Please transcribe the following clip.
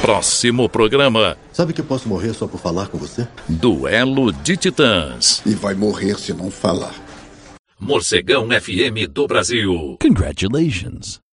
Próximo programa. Sabe que eu posso morrer só por falar com você? Duelo de Titãs. E vai morrer se não falar. Morcegão FM do Brasil. Congratulations.